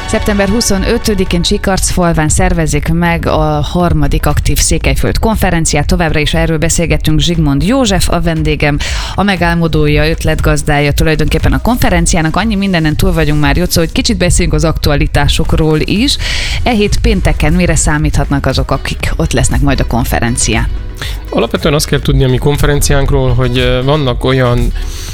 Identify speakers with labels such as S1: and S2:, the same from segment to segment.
S1: Szeptember 25-én Sikarcfalván szervezik meg a 3. Aktív Székelyföld konferenciát. Továbbra is erről beszélgettünk. Zsigmond József a vendégem, a megálmodója, ötletgazdája tulajdonképpen a konferenciának. Annyi mindenen túl vagyunk már, Jocó, hogy kicsit beszéljünk az aktualitásokról is. E hét pénteken mire számíthatnak azok, akik ott lesznek majd a konferencián?
S2: Alapvetően azt kell tudni a mi konferenciánkról, hogy vannak olyan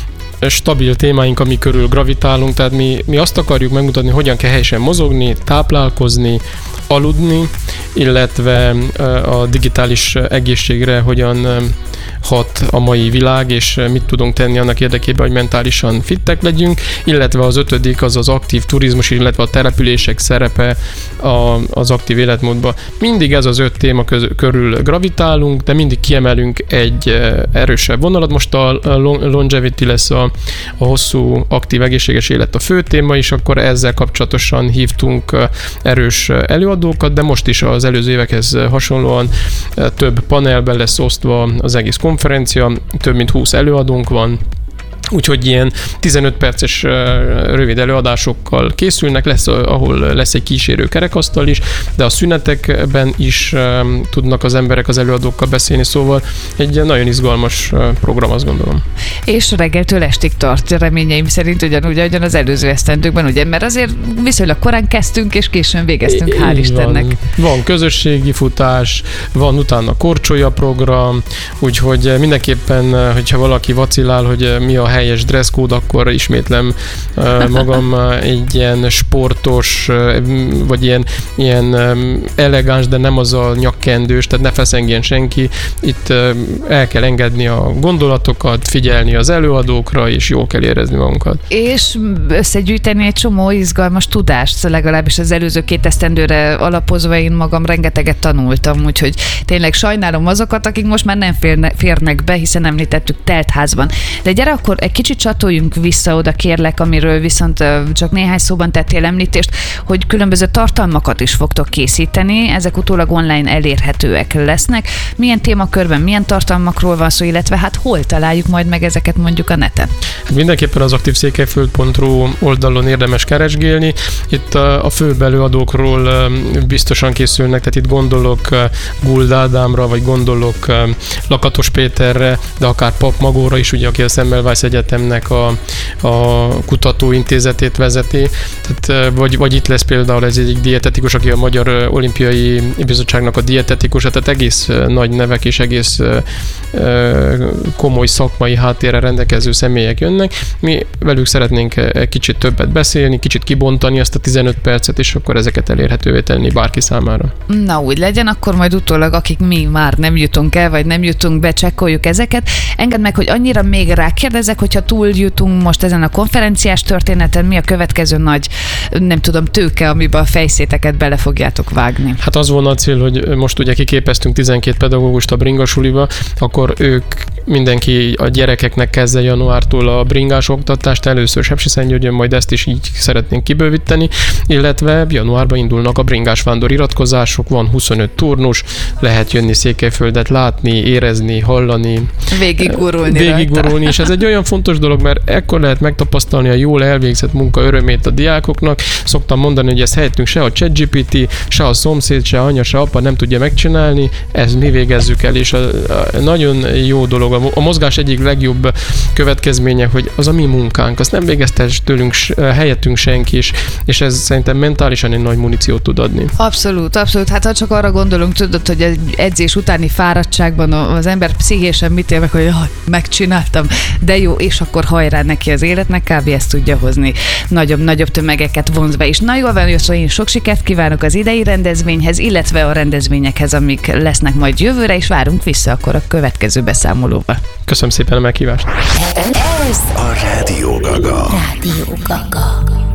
S2: stabil témáink, ami körül gravitálunk, tehát mi azt akarjuk megmutatni, hogyan kell helyesen mozogni, táplálkozni, aludni, illetve a digitális egészségre hogyan hat a mai világ, és mit tudunk tenni annak érdekében, hogy mentálisan fittek legyünk, illetve az 5. az az aktív turizmus, illetve a települések szerepe az aktív életmódban. Mindig ez az 5 téma körül gravitálunk, de mindig kiemelünk egy erősebb vonalat. Most a longevity lesz a hosszú, aktív, egészséges élet a fő téma, és akkor ezzel kapcsolatosan hívtunk erős előadókat, de most is az előző évekhez hasonlóan több panelben lesz osztva az egész konferencia, több mint 20 előadónk van, úgyhogy ilyen 15 perces rövid előadásokkal készülnek, ahol lesz egy kísérő kerekasztal is, de a szünetekben is tudnak az emberek az előadókkal beszélni, szóval egy nagyon izgalmas program, azt gondolom. És
S1: reggeltől estig tart, reményeim szerint ugyanúgy, ahogyan az előző esztendőkben, ugye, mert azért viszonylag korán kezdtünk, és későn végeztünk, hál' Istennek.
S2: Van közösségi futás, van utána korcsolya program, úgyhogy mindenképpen, hogyha valaki vacillál, hogy mi a helyes dresszkód, akkor ismétlem magam egy ilyen sportos, vagy ilyen elegáns, de nem az a nyakkendős, tehát ne feszengjen senki. Itt el kell engedni a gondolatokat, figyelni az előadókra, és jól kell érezni magunkat.
S1: És összegyűjteni egy csomó izgalmas tudást, legalábbis az előző 2 esztendőre alapozva én magam rengeteget tanultam, úgyhogy tényleg sajnálom azokat, akik most már nem férnek be, hiszen említettük teltházban. De gyere akkor egy kicsit csatoljunk vissza oda, kérlek, amiről viszont csak néhány szóban tettél említést, hogy különböző tartalmakat is fogtok készíteni, ezek utólag online elérhetőek lesznek. Milyen témakörben, milyen tartalmakról van szó, illetve hát hol találjuk majd meg ezeket mondjuk a neten?
S2: Mindenképpen az aktívszékelyföld.ru oldalon érdemes keresgélni. Itt a főbb előadókról biztosan készülnek, tehát itt gondolok Guld Ádámra, vagy gondolok Lakatos Péterre, de akár Pap Magóra is, ugye, aki a Semmelweis Egyetemnek a kutatóintézetét vezeti, tehát, vagy itt lesz például ez egyik dietetikus, aki a Magyar Olimpiai Bizottságnak a dietetikusa, tehát egész nagy nevek és egész komoly szakmai háttérrel rendelkező személyek jönnek. Mi velük szeretnénk egy kicsit többet beszélni, kicsit kibontani ezt a 15 percet, és akkor ezeket elérhetővé tenni bárki számára.
S1: Na, úgy legyen, akkor majd utólag, akik mi már nem jutunk el, vagy nem jutunk be, csekkoljuk ezeket. Engedd meg, hogy annyira még rákérdezek, hogyha túl jutunk most ezen a konferenciás történeten, mi a következő nagy, nem tudom, tőke, amiben a fejszéteket bele fogjátok vágni?
S2: Hát az volna a cél, hogy most ugye kiképeztünk 12 pedagógust a bringasuliba, akkor ők mindenki a gyerekeknek kezdte januártól a bringás oktatást, először Sepsiszentgyörgyön, majd ezt is így szeretnénk kibővíteni, illetve januárban indulnak a bringás vándor iratkozások, van 25 turnus, lehet jönni Székelyföldet látni, érezni, hallani, végigurulni, és ez egy olyan fontos dolog, mert ekkor lehet megtapasztalni a jól elvégzett munka örömét a diákoknak. Szoktam mondani, hogy ezt helyettünk se a ChatGPT, se a szomszéd, se anya, se apa nem tudja megcsinálni, ezt mi végezzük el, és nagyon jó dolog. A mozgás egyik legjobb következménye, hogy az a mi munkánk, azt nem végezte tőlünk helyettünk senki, és ez szerintem mentálisan egy nagy muníciót tud adni.
S1: Abszolút, abszolút. Hát ha csak arra gondolunk, tudod, hogy egy edzés utáni fáradtságban az ember pszichésen mit él meg, hogy megcsináltam, de jó, és akkor hajrá neki az életnek, kb. Ezt tudja hozni nagyobb tömegeket vonzva is. Na jól van, József, én sok sikert kívánok az idei rendezvényhez, illetve a rendezvényekhez, amik lesznek majd jövőre, és várunk vissza akkor a következő beszámolóba.
S2: Köszönöm szépen a meghívást.
S3: Ez a Rádió Gaga.